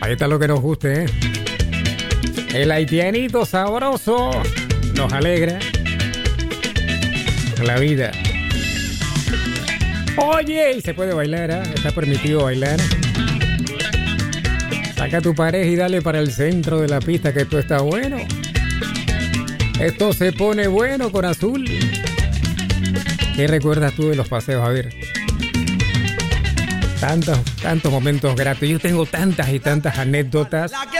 Ahí está lo que nos guste, ¿eh? El haitianito sabroso nos alegra la vida. Oye, y se puede bailar, ¿eh? Está permitido bailar. Saca a tu pareja y dale para el centro de la pista, que esto está bueno. Esto se pone bueno con Azul. ¿Qué recuerdas tú de los paseos? A ver. Tantos momentos gratos. Yo tengo tantas y tantas anécdotas.